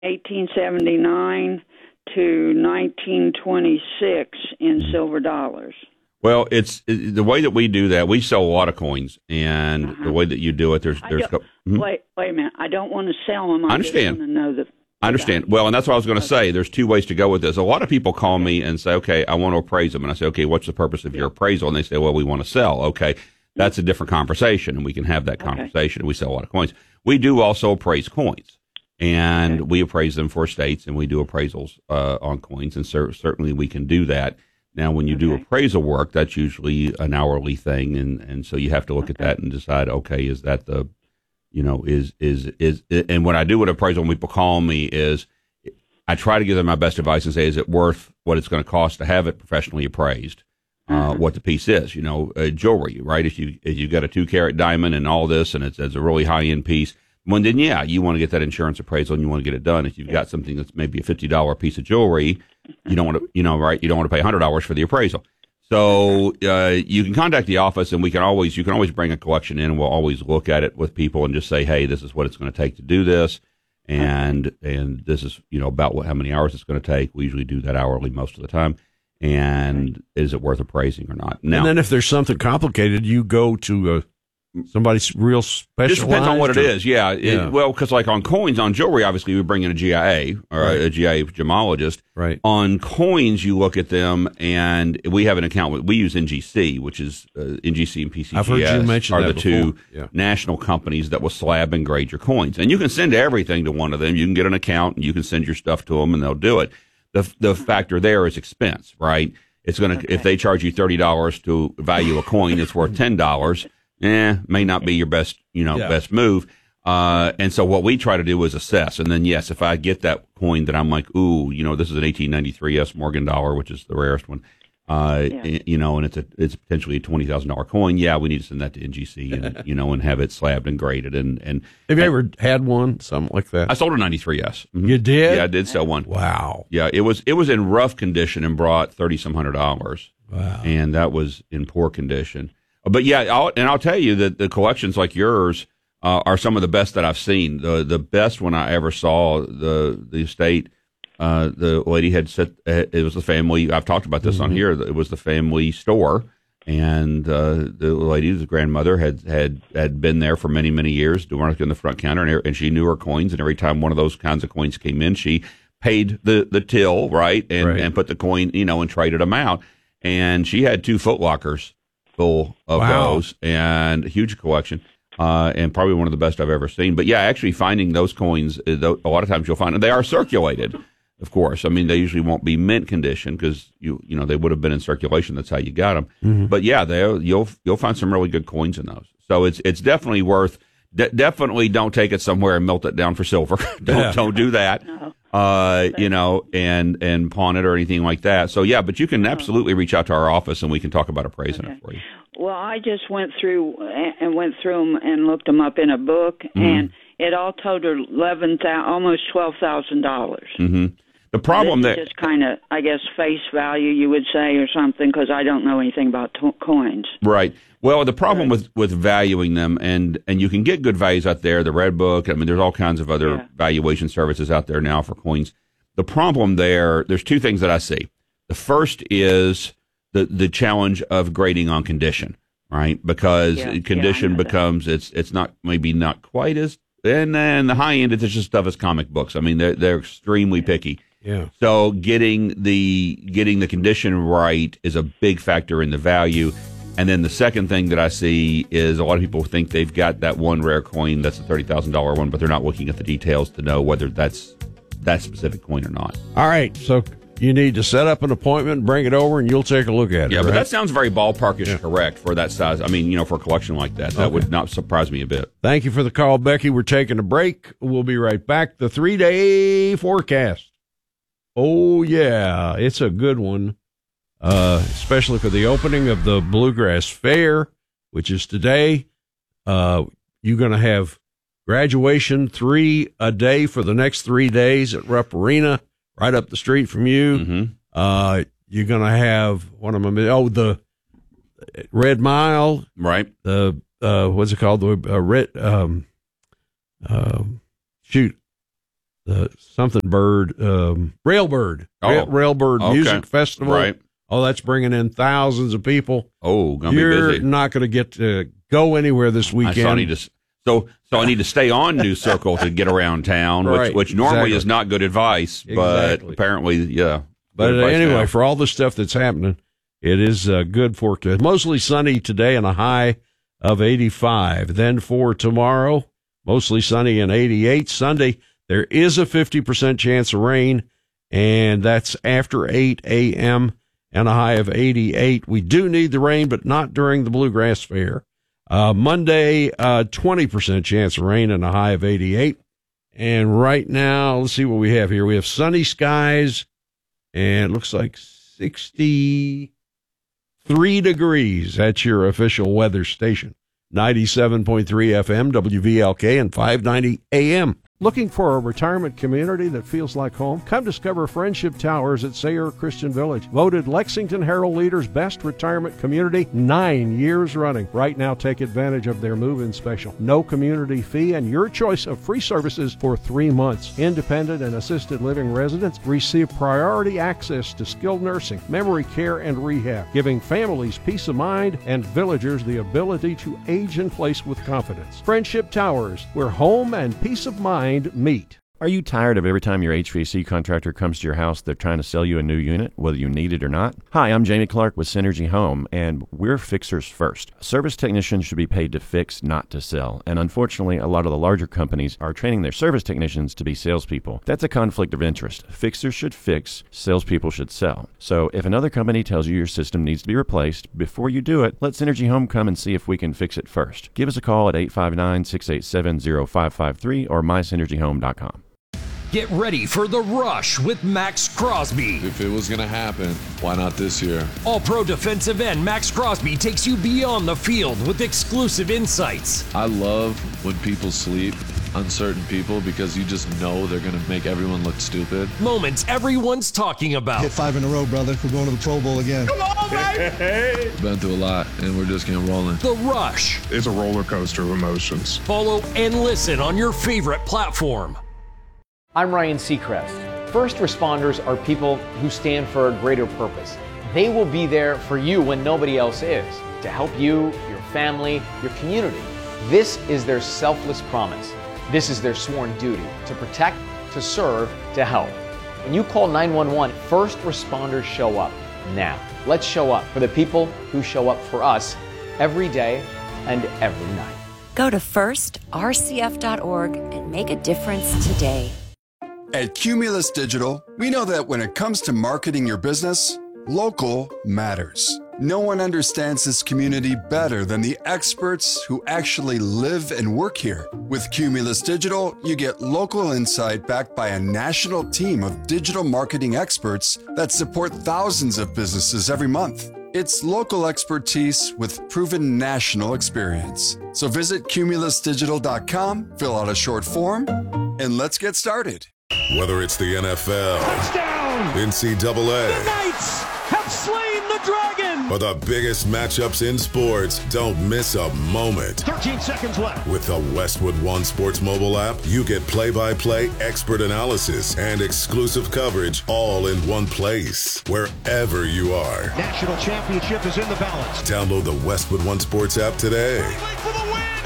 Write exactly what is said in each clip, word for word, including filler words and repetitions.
eighteen seventy-nine to nineteen twenty-six in silver dollars. Well, it's it, the way that we do that. We sell a lot of coins, and uh-huh. the way that you do it, there's there's. Mm-hmm. Wait, wait a minute. I don't want to sell them. I, I understand. Just want to know the. I understand. Well, and that's what I was going to okay. say. There's two ways to go with this. A lot of people call okay. me and say, "Okay, I want to appraise them," and I say, "Okay, what's the purpose of yeah. your appraisal?" And they say, "Well, we want to sell." Okay, that's a different conversation, and we can have that conversation. Okay. We sell a lot of coins. We do also appraise coins, and okay. we appraise them for states, and we do appraisals uh, on coins, and cer- certainly we can do that. Now, when you okay. do appraisal work, that's usually an hourly thing, and, and so you have to look okay. at that and decide, okay, is that the, you know, is, is, is, and what I do with appraisal when people call me is I try to give them my best advice and say, is it worth what it's going to cost to have it professionally appraised, uh, uh-huh. what the piece is, you know, uh, jewelry, right? If you, if you've got a two carat diamond and all this, and it's, it's a really high end piece, well, then, yeah, you want to get that insurance appraisal and you want to get it done. If you've got something that's maybe a fifty dollars piece of jewelry, you don't want to, you know, right? You don't want to pay one hundred dollars for the appraisal. So uh, you can contact the office, and we can always, you can always bring a collection in, and we'll always look at it with people and just say, hey, this is what it's going to take to do this, and and this is, you know, about what, how many hours it's going to take. We usually do that hourly most of the time. And is it worth appraising or not? Now, and then if there's something complicated, you go to a somebody's real special. Just depends on what it is, yeah. yeah. It, well, because like on coins, on jewelry, obviously we bring in a G I A or right. a, a G I A gemologist. Right. On coins, you look at them, and we have an account with. We use N G C, which is uh, N G C and P C G S. I've heard you mention are that the before. two yeah. national companies that will slab and grade your coins, and you can send everything to one of them. You can get an account, and you can send your stuff to them, and they'll do it. The the factor there is expense, right? It's gonna okay. if they charge you thirty dollars to value a coin, it's worth ten dollars. Eh, may not be your best, you know, yeah. best move. Uh, and so what we try to do is assess. And then, yes, if I get that coin that I'm like, ooh, you know, this is an eighteen ninety-three S Morgan dollar, which is the rarest one, uh, yeah. you know, and it's a, it's potentially a twenty thousand dollars coin. Yeah, we need to send that to N G C and, you know, and have it slabbed and graded. And, and have you and, ever had one, something like that? I sold a ninety-three S. Mm-hmm. You did? Yeah, I did sell one. Wow. Yeah, it was, it was in rough condition and brought thirty some hundred dollars. Wow. And that was in poor condition. But yeah, I'll, and I'll tell you that the collections like yours uh, are some of the best that I've seen. The the best one I ever saw, the the estate, uh, the lady had said it was the family. I've talked about this mm-hmm. on here. It was the family store, and uh, the lady, the grandmother, had, had had been there for many many years, doing work in the front counter, and, and she knew her coins. And every time one of those kinds of coins came in, she paid the, the till right and right. and put the coin, you know, and traded them out. And she had two Foot Lockers full of wow. those, and a huge collection, uh, and probably one of the best I've ever seen. But yeah, actually finding those coins, a lot of times you'll find, and they are circulated, of course. I mean, they usually won't be mint condition because you you know they would have been in circulation. That's how you got them. Mm-hmm. But yeah, they you'll you'll find some really good coins in those. So it's it's definitely worth. De- definitely don't take it somewhere and melt it down for silver. don't yeah. don't do that. No. Uh, you know, and, and pawn it or anything like that. So yeah, but you can absolutely reach out to our office and we can talk about appraising okay. it for you. Well, I just went through and went through them and looked them up in a book, mm-hmm. and it all totaled eleven thousand, almost twelve thousand dollars. Mm-hmm. The problem this that is just kind of, I guess, face value, you would say, or something, because I don't know anything about to- coins. Right. Well, the problem right. with, with valuing them, and, and you can get good values out there, the Red Book, I mean, there's all kinds of other yeah. valuation services out there now for coins. The problem there, there's two things that I see. The first is the, the challenge of grading on condition, right? Because yeah. condition yeah, becomes, that. it's it's not, maybe not quite as, and then the high end, it's just stuff as comic books. I mean, they're, they're extremely picky. Yeah. So getting the getting the condition right is a big factor in the value. And then the second thing that I see is a lot of people think they've got that one rare coin that's a thirty thousand dollars one, but they're not looking at the details to know whether that's that specific coin or not. All right. So you need to set up an appointment, bring it over, and you'll take a look at it. Yeah, right? but that sounds very ballparkish yeah. correct for that size. I mean, you know, for a collection like that, that okay. would not surprise me a bit. Thank you for the call, Becky. We're taking a break. We'll be right back. The three-day forecast. Oh, yeah, it's a good one, uh, especially for the opening of the Bluegrass Fair, which is today. Uh, you're going to have graduation three a day for the next three days at Rupp Arena, right up the street from you. Mm-hmm. Uh, you're going to have, what am I, oh, the Red Mile. Right. The, uh, what's it called? The uh, Red, um, uh, shoot. the something bird, um, Railbird, Oh, Railbird okay. Music Festival. Right. Oh, that's bringing in thousands of people. Oh, gonna You're be busy. not going to get to go anywhere this I, weekend. so I need to. So, so I need to stay on News Circle to get around town, which, Right, which normally exactly. is not good advice, but Exactly. apparently, yeah. But good advice anyway, now. for all the stuff that's happening, it is uh, good for today. Mostly sunny today and a high of eighty-five. Then for tomorrow, mostly sunny and eighty-eight. Sunday, there is a fifty percent chance of rain, and that's after eight a.m. and a high of eighty-eight. We do need the rain, but not during the Bluegrass Fair. Uh, Monday, uh, twenty percent chance of rain and a high of eighty-eight. And right now, let's see what we have here. We have sunny skies, and it looks like sixty-three degrees. That's your official weather station. ninety-seven point three F M, W V L K, and five ninety A M. Looking for a retirement community that feels like home? Come discover Friendship Towers at Sayre Christian Village. Voted Lexington Herald Leader's best retirement community nine years running. Right now, take advantage of their move-in special. No community fee and your choice of free services for three months. Independent and assisted living residents receive priority access to skilled nursing, memory care, and rehab, giving families peace of mind and villagers the ability to age in place with confidence. Friendship Towers, where home and peace of mind meet. Are you tired of every time your H V A C contractor comes to your house, they're trying to sell you a new unit, whether you need it or not? Hi, I'm Jamie Clark with Synergy Home, and we're fixers first. Service technicians should be paid to fix, not to sell. And unfortunately, a lot of the larger companies are training their service technicians to be salespeople. That's a conflict of interest. Fixers should fix, salespeople should sell. So if another company tells you your system needs to be replaced, before you do it, let Synergy Home come and see if we can fix it first. Give us a call at eight five nine, six eight seven, zero five five three or my synergy home dot com. Get ready for The Rush with Max Crosby. If it was going to happen, why not this year? All-pro defensive end Max Crosby takes you beyond the field with exclusive insights. I love when people sleep on certain people because you just know they're going to make everyone look stupid. Moments everyone's talking about. Hit five in a row, brother. We're going to the Pro Bowl again. Come on, baby! Been through a lot, and we're just getting rolling. The Rush. It's a roller coaster of emotions. Follow and listen on your favorite platform. I'm Ryan Seacrest. First responders are people who stand for a greater purpose. They will be there for you when nobody else is, to help you, your family, your community. This is their selfless promise. This is their sworn duty, to protect, to serve, to help. When you call nine one one, first responders show up now. Let's show up for the people who show up for us every day and every night. Go to first r c f dot org and make a difference today. At Cumulus Digital, we know that when it comes to marketing your business, local matters. No one understands this community better than the experts who actually live and work here. With Cumulus Digital, you get local insight backed by a national team of digital marketing experts that support thousands of businesses every month. It's local expertise with proven national experience. So visit cumulus digital dot com, fill out a short form, and let's get started. Whether it's the N F L, Touchdown! N C double A, The Knights have slain the dragon! or the biggest matchups in sports, don't miss a moment. thirteen seconds left. With the Westwood One Sports mobile app, you get play-by-play expert analysis and exclusive coverage all in one place, wherever you are. National championship is in the balance. Download the Westwood One Sports app today. For the win!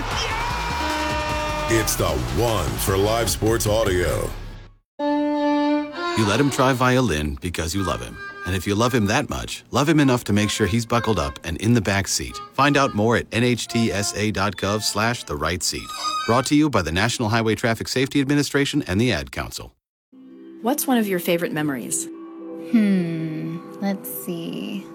Yeah! It's the one for live sports audio. You let him try violin because you love him. And if you love him that much, love him enough to make sure he's buckled up and in the back seat. Find out more at N H T S A dot gov slash the right seat. Brought to you by the National Highway Traffic Safety Administration and the Ad Council. What's one of your favorite memories? Hmm, let's see.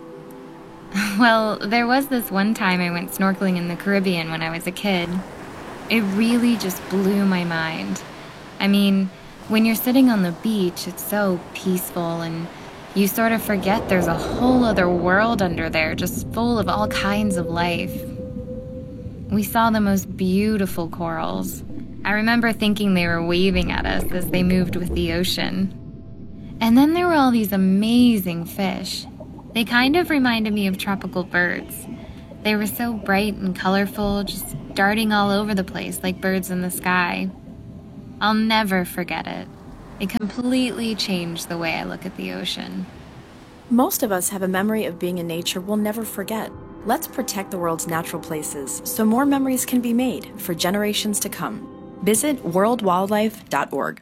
Well, there was this one time I went snorkeling in the Caribbean when I was a kid. It really just blew my mind. I mean, when you're sitting on the beach, it's so peaceful and you sort of forget there's a whole other world under there just full of all kinds of life. We saw the most beautiful corals. I remember thinking they were waving at us as they moved with the ocean. And then there were all these amazing fish. They kind of reminded me of tropical birds. They were so bright and colorful, just darting all over the place like birds in the sky. I'll never forget it. It completely changed the way I look at the ocean. Most of us have a memory of being in nature we'll never forget. Let's protect the world's natural places so more memories can be made for generations to come. Visit world wildlife dot org.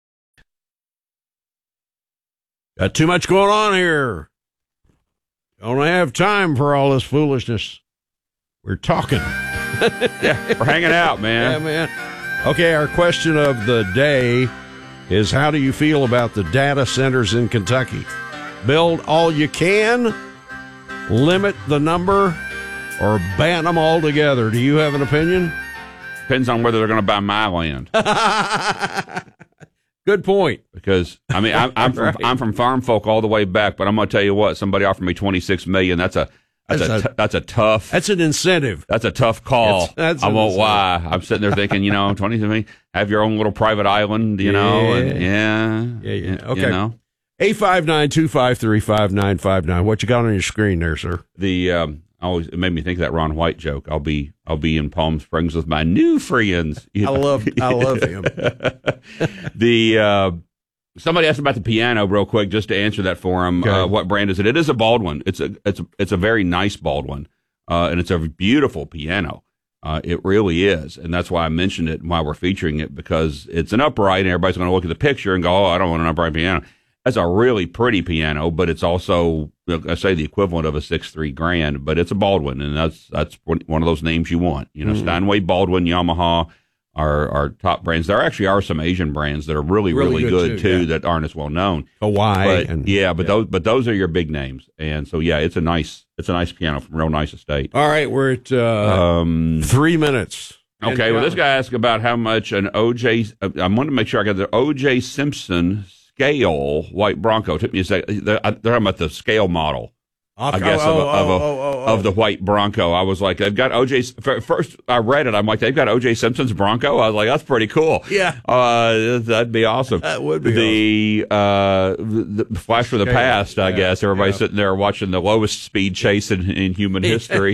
Got too much going on here. Don't have time for all this foolishness. We're talking. Yeah, we're hanging out, man. Yeah, man. Okay, our question of the day is, how do you feel about the data centers in Kentucky? Build all you can, limit the number, or ban them all together? Do you have an opinion? Depends on whether they're going to buy my land. Good point. Because I mean, I'm, I'm from Right. I'm from farm folk all the way back, but I'm going to tell you what. Somebody offered me twenty-six million. That's a that's, That's a, a- t- that's a tough. That's an incentive. That's a tough call. That's- that's I an won't incentive. lie. I'm sitting there thinking, you know, twenty million. Have your own little private island, you know, and yeah, Yeah, yeah. you Okay. know. eight five nine, two five three, five nine five nine. What you got on your screen there, sir? The um, I always it made me think of that Ron White joke. I'll be I'll be in Palm Springs with my new friends. You I know? love I love him. the uh, somebody asked about the piano real quick, just to answer that for him. Okay. Uh, what brand is it? It is a Baldwin. It's a it's a, it's a very nice Baldwin, uh, and it's a beautiful piano. Uh, it really is, and that's why I mentioned it and why we're featuring it, because it's an upright, and everybody's going to look at the picture and go, "Oh, I don't want an upright piano." That's a really pretty piano, but it's also, I say, the equivalent of a six three grand. But it's a Baldwin, and that's that's one of those names you want. You know, Mhm. Steinway, Baldwin, Yamaha are are top brands. There actually are some Asian brands that are really really, Really good, good, too, too, yeah. that aren't as well known. Hawaii But, and yeah, but those but those are your big names, and so yeah, it's a nice it's a nice piano from a real nice estate. All right, we're at uh, Um, three minutes. Okay, And, well, uh, this guy asked about how much an O J. I wanted to make sure I got the O J Simpson scale white Bronco. It took me a second. They're, they're talking about the scale model, I guess, oh, of, a, oh, of, a, oh, oh, oh. of the white Bronco. I was like, they've got O J's. First, I read it. I'm like, they've got O J Simpson's Bronco. I was like, that's pretty cool. Yeah. Uh, that'd be awesome. That would be the, uh, the, the flash from the Scale, past, I yeah, guess. Everybody's yeah. sitting there watching the lowest speed chase in, in human history.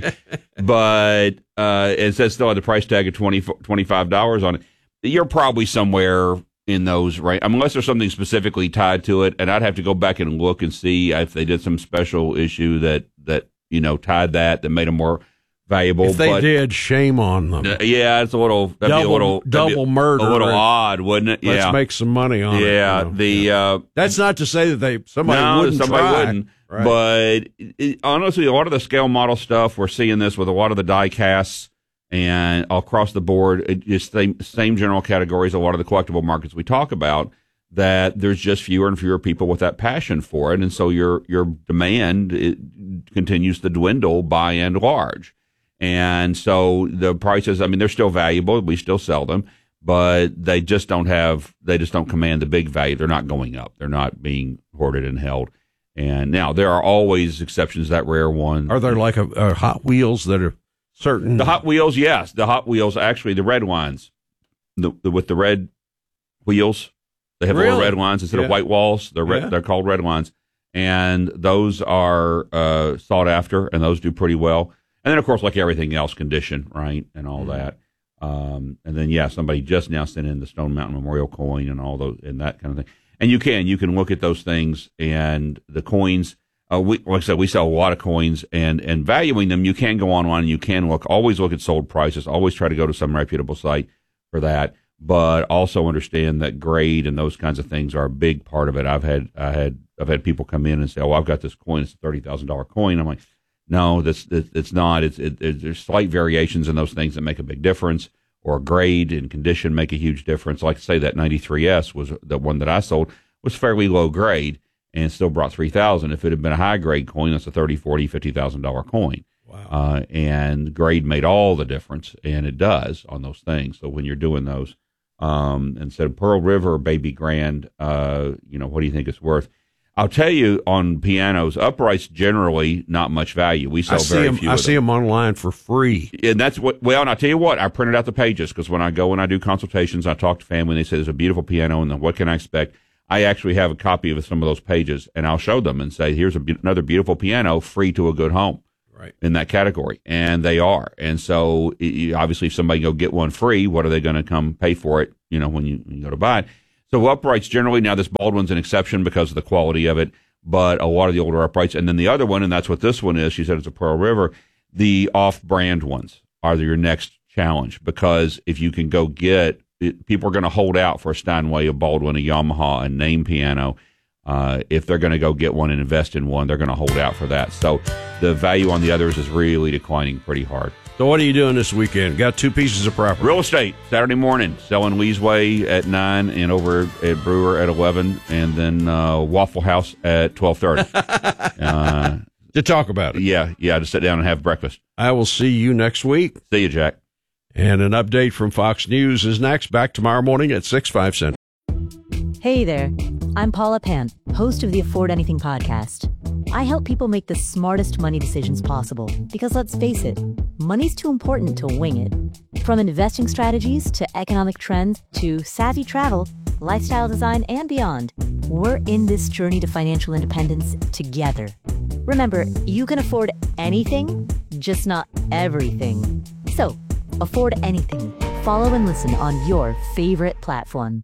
But uh, it says still had the price tag of twenty twenty-five dollars on it. You're probably somewhere in those, right? Unless there's something specifically tied to it, and I'd have to go back and look and see if they did some special issue that that you know tied that that made them more valuable. If they but, did, shame on them. uh, yeah, it's a little that'd Double- be a little that'd be double murder. a little odd, wouldn't it? Let's Yeah, make some money on it. yeah. you know. The uh, That's not to say that they somebody no, wouldn't somebody try. wouldn't. Right. But it, it- honestly, a lot of the scale model stuff, we're seeing this with a lot of the die casts and across the board. It just same, same general categories. A lot of the collectible markets we talk about, that there's just fewer and fewer people with that passion for it, and so your your demand it continues to dwindle by and large. And so the prices, I mean, they're still valuable. We still sell them, but they just don't have, they just don't command the big value. They're not going up. They're not being hoarded and held. And now there are always exceptions. That rare one. Are there like a, a Hot Wheels that are certain? The Hot Wheels, yes. The Hot Wheels, actually, the red lines, the, the with the red wheels, they have Really? little red lines instead Yeah. of white walls. They're red, Yeah. they're called red lines, and those are uh, sought after, and those do pretty well. And then, of course, like everything else, condition, right, and all Mm-hmm. that. Um, and then, yeah, somebody just now sent in the Stone Mountain Memorial coin and all those and that kind of thing. And you can you can look at those things and the coins. Uh, we, like I said, we sell a lot of coins, and, and valuing them, you can go online and you can look. Always look at sold prices. Always try to go to some reputable site for that. But also understand that grade and those kinds of things are a big part of it. I've had I had I've had people come in and say, "Oh, I've got this coin. It's a thirty thousand dollar coin." I'm like, "No, that's it, it's not. It's it, it, there's slight variations in those things that make a big difference." Or grade and condition make a huge difference. Like I say, that ninety-three S was the one that I sold was fairly low grade and still brought three thousand. If it had been a high grade coin, that's a thirty, forty, fifty thousand dollar coin. Wow. Uh, and grade made all the difference, and it does on those things. So when you're doing those, um, and said Pearl River or Baby Grand, uh, you know, what do you think it's worth? I'll tell you, on pianos, uprights generally not much value. We sell I see very them. few. I of see them. them online for free. And that's what, well, and I tell you what, I printed out the pages because when I go and I do consultations, I talk to family and they say there's a beautiful piano and then what can I expect? I actually have a copy of some of those pages and I'll show them and say, here's a, another beautiful piano free to a good home. right. in that category, and they are. And so, it, obviously, if somebody go get one free, what are they going to come pay for it? You know, when you, when you go to buy it. So uprights generally, now this Baldwin's an exception because of the quality of it, but a lot of the older uprights, and then the other one, and that's what this one is. She said it's a Pearl River. The off-brand ones are your next challenge, because if you can go get it, people are going to hold out for a Steinway, a Baldwin, a Yamaha, a name piano. Uh, if they're going to go get one and invest in one, they're going to hold out for that. So the value on the others is really declining pretty hard. So what are you doing this weekend? Got two pieces of property. Real estate, Saturday morning, selling Leesway at nine and over at Brewer at eleven, and then uh, Waffle House at twelve thirty. uh, to talk about it. Yeah, yeah, to sit down and have breakfast. I will see you next week. See you, Jack. And an update from Fox News is next. Back tomorrow morning at six, five Central. Hey there. I'm Paula Pant, host of the Afford Anything podcast. I help people make the smartest money decisions possible because, let's face it, money's too important to wing it. From investing strategies to economic trends to savvy travel, lifestyle design, and beyond, we're in this journey to financial independence together. Remember, you can afford anything, just not everything. So, afford anything. Follow and listen on your favorite platform.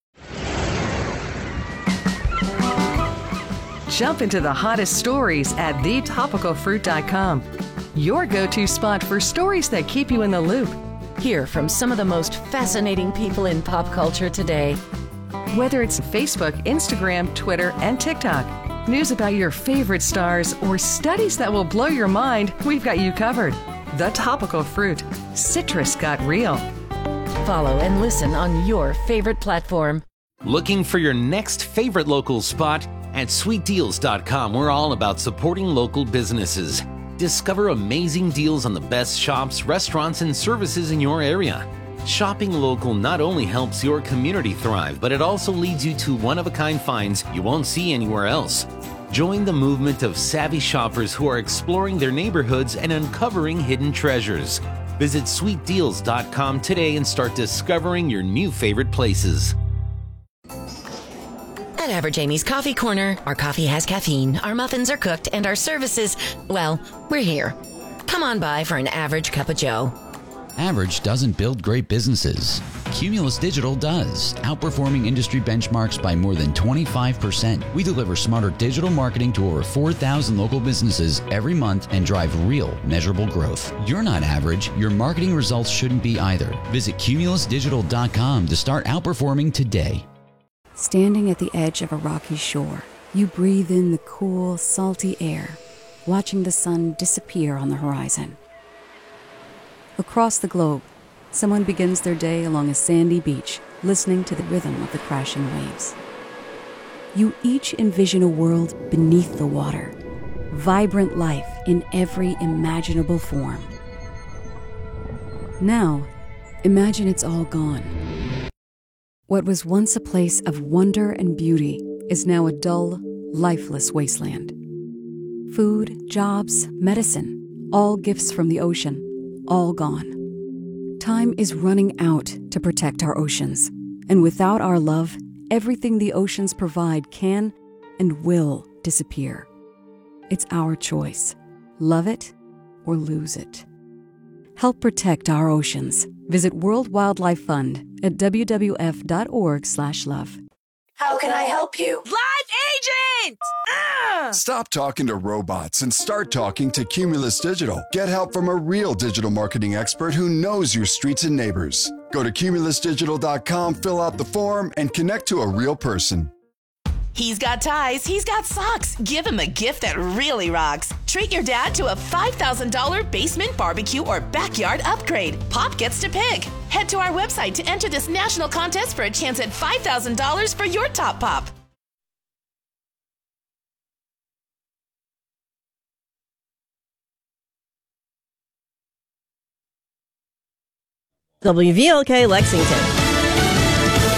Jump into the hottest stories at the topical fruit dot com. Your go-to spot for stories that keep you in the loop. Hear from some of the most fascinating people in pop culture today. Whether it's Facebook, Instagram, Twitter, and TikTok, news about your favorite stars, or studies that will blow your mind, we've got you covered. The Topical Fruit. Citrus got real. Follow and listen on your favorite platform. Looking for your next favorite local spot? At sweet deals dot com, we're all about supporting local businesses. Discover amazing deals on the best shops, restaurants, and services in your area. Shopping local not only helps your community thrive, but it also leads you to one-of-a-kind finds you won't see anywhere else. Join the movement of savvy shoppers who are exploring their neighborhoods and uncovering hidden treasures. Visit sweet deals dot com today and start discovering your new favorite places. At Average Amy's Coffee Corner, our coffee has caffeine, our muffins are cooked, and our services, well, we're here. Come on by for an average cup of joe. Average doesn't build great businesses. Cumulus Digital does, outperforming industry benchmarks by more than twenty-five percent. We deliver smarter digital marketing to over four thousand local businesses every month and drive real, measurable growth. You're not average. Your marketing results shouldn't be either. Visit cumulus digital dot com to start outperforming today. Standing at the edge of a rocky shore, you breathe in the cool, salty air, watching the sun disappear on the horizon. Across the globe, someone begins their day along a sandy beach, listening to the rhythm of the crashing waves. You each envision a world beneath the water, vibrant life in every imaginable form. Now, imagine it's all gone. What was once a place of wonder and beauty is now a dull, lifeless wasteland. Food, jobs, medicine, all gifts from the ocean, all gone. Time is running out to protect our oceans, and without our love, everything the oceans provide can and will disappear. It's our choice. Love it or lose it. Help protect our oceans. Visit World Wildlife Fund at w w f dot org slash love. How can I help you? Live agent! Ah! Stop talking to robots and start talking to Cumulus Digital. Get help from a real digital marketing expert who knows your streets and neighbors. Go to cumulus digital dot com, fill out the form, and connect to a real person. He's got ties, he's got socks. Give him a gift that really rocks. Treat your dad to a five thousand dollars basement barbecue or backyard upgrade. Pop gets to pick. Head to our website to enter this national contest for a chance at five thousand dollars for your top pop. W V L K Lexington.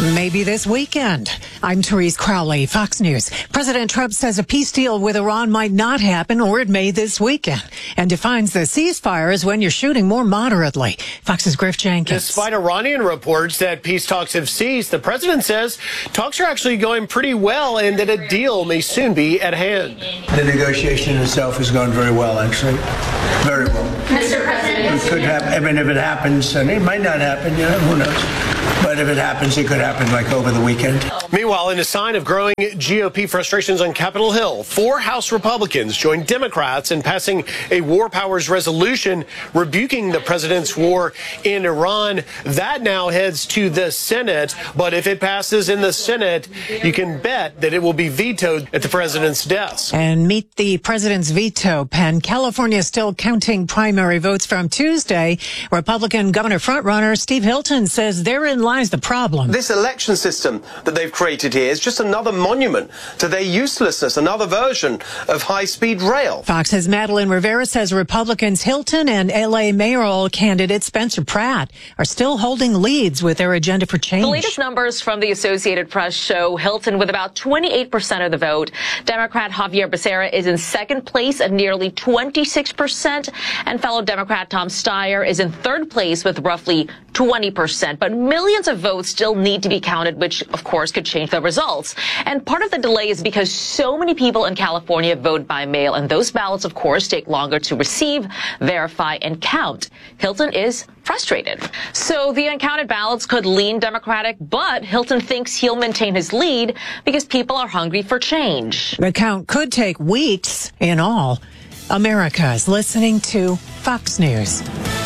Maybe this weekend. I'm Therese Crowley, Fox News. President Trump says a peace deal with Iran might not happen, or it may this weekend, and defines the ceasefire as when you're shooting more moderately. Fox's Griff Jenkins. Despite Iranian reports that peace talks have ceased, the president says talks are actually going pretty well and that a deal may soon be at hand. The negotiation itself has gone very well, actually. Very well. Mister President. It could happen. I mean, if it happens, and it might not happen, you know, who knows? But if it happens, it could happen like over the weekend. Meanwhile, in a sign of growing G O P frustrations on Capitol Hill, four House Republicans joined Democrats in passing a war powers resolution rebuking the president's war in Iran. That now heads to the Senate. But if it passes in the Senate, you can bet that it will be vetoed at the president's desk. And meet the president's veto pen. California is still counting primary votes from Tuesday. Republican governor frontrunner Steve Hilton says therein lies the problem. This election system that they've created here is just another monument to their uselessness, another version of high-speed rail. Fox's Madeline Rivera says Republicans Hilton and L A mayoral candidate Spencer Pratt are still holding leads with their agenda for change. The latest numbers from the Associated Press show Hilton with about twenty-eight percent of the vote. Democrat Javier Becerra is in second place at nearly twenty-six percent, and fellow Democrat Tom Steyer is in third place with roughly twenty percent. But millions of votes still need to be counted, which, of course, could change the results. And part of the delay is because so many people in California vote by mail, and those ballots, of course, take longer to receive, verify, and count. Hilton is frustrated. So the uncounted ballots could lean Democratic, but Hilton thinks he'll maintain his lead because people are hungry for change. The count could take weeks in all. America is listening to Fox News.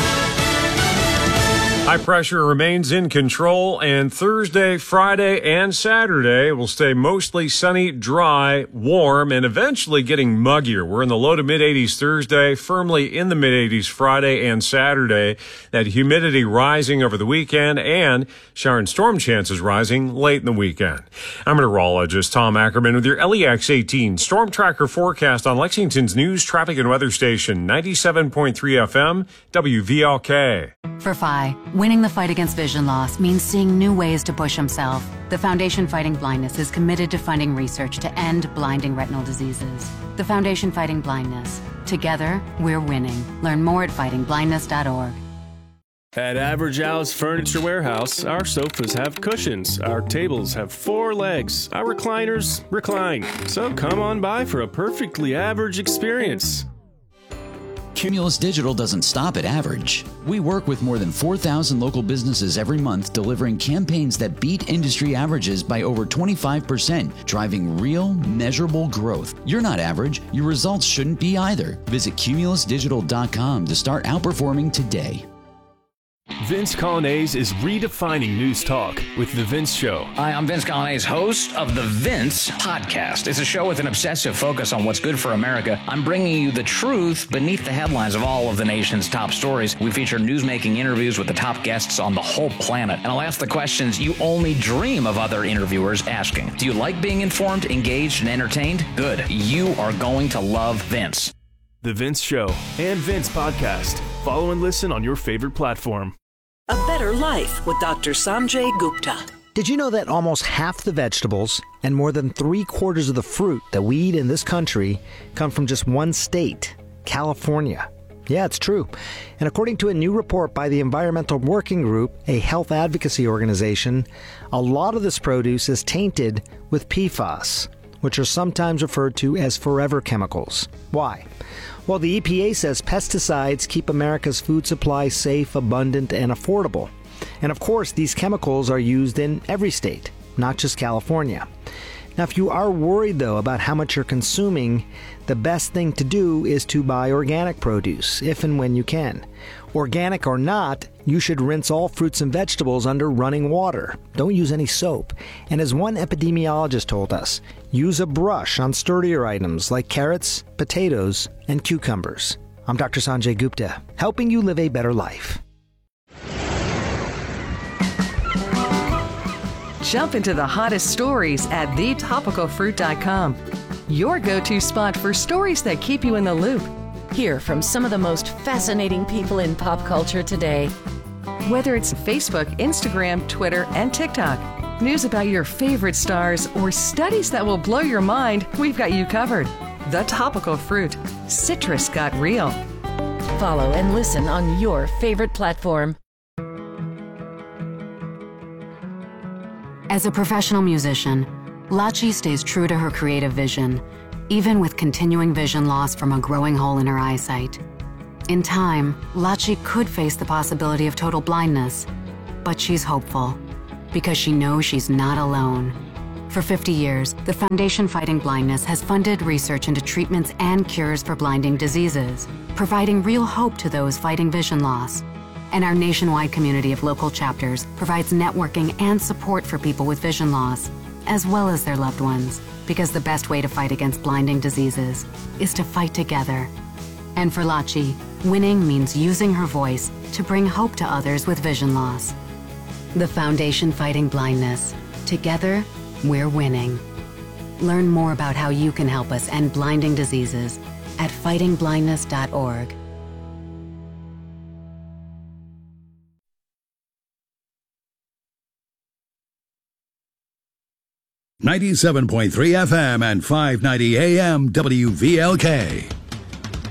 High pressure remains in control, and Thursday, Friday, and Saturday will stay mostly sunny, dry, warm, and eventually getting muggier. We're in the low to mid eighties Thursday, firmly in the mid eighties Friday and Saturday. That humidity rising over the weekend, and shower and storm chances rising late in the weekend. I'm meteorologist Tom Ackerman with your L E X eighteen Storm Tracker forecast on Lexington's news, traffic, and weather station, ninety-seven point three F M, W V L K. For F I, winning the fight against vision loss means seeing new ways to push himself. The Foundation Fighting Blindness is committed to funding research to end blinding retinal diseases. The Foundation Fighting Blindness. Together, we're winning. Learn more at fighting blindness dot org. At Average Al's Furniture Warehouse, our sofas have cushions, our tables have four legs, our recliners recline. So come on by for a perfectly average experience. Cumulus Digital doesn't stop at average. We work with more than four thousand local businesses every month, delivering campaigns that beat industry averages by over twenty-five percent, driving real, measurable growth. You're not average. Your results shouldn't be either. Visit cumulus digital dot com to start outperforming today. Vince Coglianese is redefining news talk with The Vince Show. Hi, I'm Vince Coglianese, host of The Vince Podcast. It's a show with an obsessive focus on what's good for America. I'm bringing you the truth beneath the headlines of all of the nation's top stories. We feature news-making interviews with the top guests on the whole planet. And I'll ask the questions you only dream of other interviewers asking. Do you like being informed, engaged, and entertained? Good. You are going to love Vince. The Vince Show and Vince Podcast. Follow and listen on your favorite platform. A Better Life with Doctor Sanjay Gupta. Did you know that almost half the vegetables and more than three quarters of the fruit that we eat in this country come from just one state, California? Yeah, it's true. And according to a new report by the Environmental Working Group, a health advocacy organization, a lot of this produce is tainted with P FAS, which are sometimes referred to as forever chemicals. Why? Well, the E P A says pesticides keep America's food supply safe, abundant, and affordable. And of course, these chemicals are used in every state, not just California. Now, if you are worried, though, about how much you're consuming, the best thing to do is to buy organic produce, if and when you can. Organic or not, you should rinse all fruits and vegetables under running water. Don't use any soap. And as one epidemiologist told us, use a brush on sturdier items like carrots, potatoes, and cucumbers. I'm Doctor Sanjay Gupta, helping you live a better life. Jump into the hottest stories at the topical fruit dot com. Your go-to spot for stories that keep you in the loop. Hear from some of the most fascinating people in pop culture today. Whether it's Facebook, Instagram, Twitter, and TikTok, News about your favorite stars or studies that will blow your mind, we've got you covered. The Topical Fruit. Citrus got real. Follow and listen on your favorite platform. As a professional musician, Lachi stays true to her creative vision, even with continuing vision loss from a growing hole in her eyesight. In time, Lachi could face the possibility of total blindness, but she's hopeful because she knows she's not alone. For fifty years, the Foundation Fighting Blindness has funded research into treatments and cures for blinding diseases, providing real hope to those fighting vision loss. And our nationwide community of local chapters provides networking and support for people with vision loss, as well as their loved ones, because the best way to fight against blinding diseases is to fight together. And for Lachi, winning means using her voice to bring hope to others with vision loss. The Foundation Fighting Blindness. Together, we're winning. Learn more about how you can help us end blinding diseases at fighting blindness dot org. ninety-seven point three F M and five ninety A M W V L K.